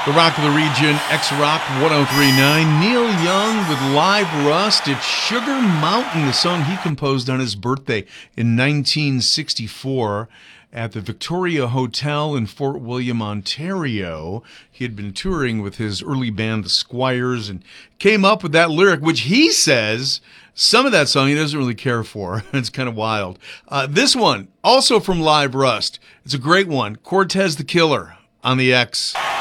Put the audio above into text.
The Rock of the Region, X-Rock 1039. Neil Young with Live Rust. It's Sugar Mountain, the song he composed on his birthday in 1964 at the Victoria Hotel in Fort William, Ontario. He had been touring with his early band, the Squires, and came up with that lyric, which he says some of that song he doesn't really care for. It's kind of wild. This one, also from Live Rust. It's a great one. Cortez the Killer on the X.